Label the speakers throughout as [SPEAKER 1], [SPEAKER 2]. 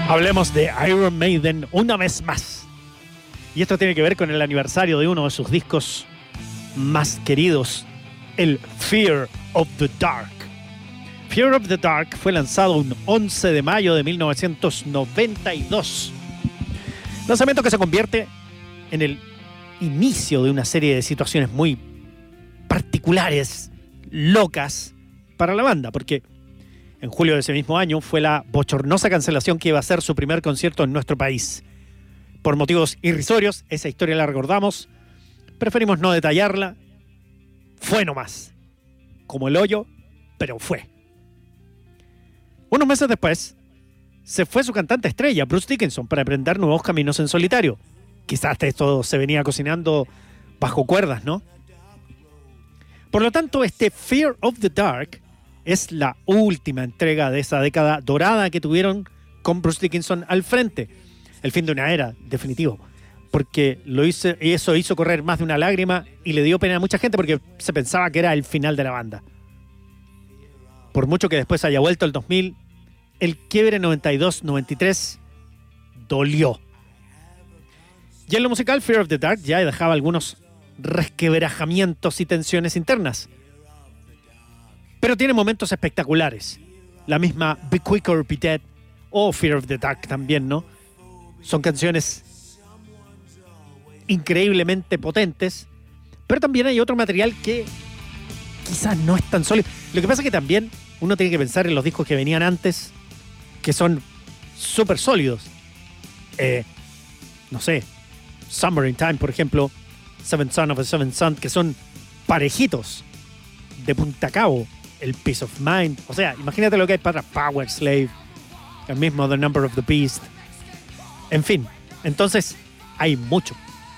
[SPEAKER 1] Hablemos de Iron Maiden una vez más. Y esto tiene que ver con el aniversario de uno de sus discos más queridos, el Fear of the Dark. Fear of the Dark fue lanzado un 11 de mayo de 1992. Lanzamiento que se convierte en el inicio de una serie de situaciones muy particulares, locas para la banda, porque en julio de ese mismo año fue la bochornosa cancelación que iba a ser su primer concierto en nuestro país. Por motivos irrisorios, esa historia la recordamos, preferimos no detallarla. Fue nomás, como el hoyo, pero fue. Unos meses después, se fue su cantante estrella, Bruce Dickinson, para emprender nuevos caminos en solitario. Quizás esto se venía cocinando bajo cuerdas, ¿no? Por lo tanto, este Fear of the Dark es la última entrega de esa década dorada que tuvieron con Bruce Dickinson al frente. El fin de una era, definitivo. Porque eso hizo correr más de una lágrima y le dio pena a mucha gente porque se pensaba que era el final de la banda. Por mucho que después haya vuelto el 2000, el quiebre 92-93 dolió. Y en lo musical, Fear of the Dark ya dejaba algunos resquebrajamientos y tensiones internas. Pero tiene momentos espectaculares. La misma Be Quick or Be Dead o Fear of the Dark también, ¿no? Son canciones increíblemente potentes, pero también hay otro material que quizás no es tan sólido. Lo que pasa es que también uno tiene que pensar en los discos que venían antes, que son súper sólidos. No sé, Summer in Time, por ejemplo, Seventh Son of a Seventh Son, que son parejitos de punta a cabo. El Peace of Mind, o sea, imagínate lo que hay para Power Slave, el mismo The Number of the Beast. En fin, entonces hay mucho.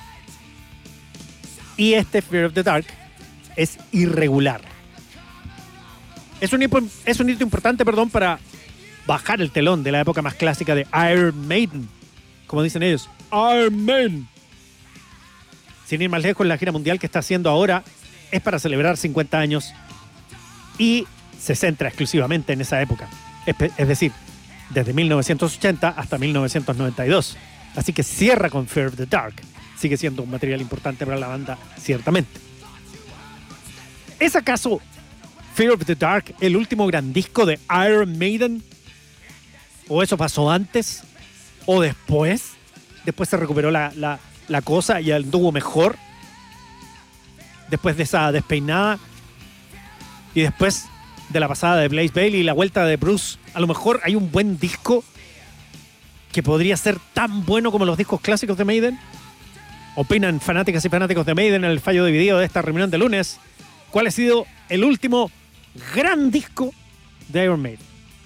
[SPEAKER 1] Y este Fear of the Dark es irregular. Es un hito importante, para bajar el telón de la época más clásica de Iron Maiden. Como dicen ellos, Iron Maiden. Sin ir más lejos, la gira mundial que está haciendo ahora es para celebrar 50 años y se centra exclusivamente en esa época. Es decir, desde 1980 hasta 1992. Así que cierra con Fear of the Dark. Sigue siendo un material importante para la banda, ciertamente. ¿Es acaso Fear of the Dark el último gran disco de Iron Maiden? ¿O eso pasó antes? ¿O después? Después se recuperó la cosa y anduvo mejor. Después de esa despeinada. Y después de la pasada de Blaze Bayley y la vuelta de Bruce, a lo mejor hay un buen disco que podría ser tan bueno como los discos clásicos de Maiden. Opinan fanáticas y fanáticos de Maiden en el fallo dividido de esta reunión de lunes. ¿Cuál ha sido el último gran disco de Iron Maiden?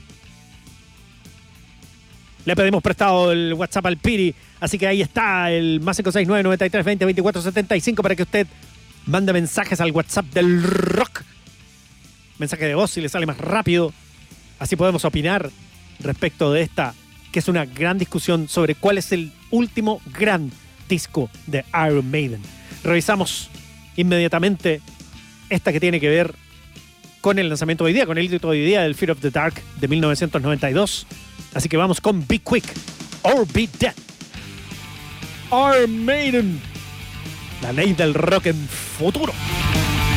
[SPEAKER 1] Le pedimos prestado el WhatsApp al Piri, así que ahí está el más 569 93 20 24 75 para que usted mande mensajes al WhatsApp del rock. Mensaje de voz si le sale más rápido. Así podemos opinar respecto de esta, que es una gran discusión sobre cuál es el último gran disco de Iron Maiden. Revisamos inmediatamente esta que tiene que ver con el lanzamiento de hoy día, con el hito de hoy día del Fear of the Dark de 1992. Así que vamos con Be Quick or Be Dead. Iron Maiden, la ley del rock en futuro.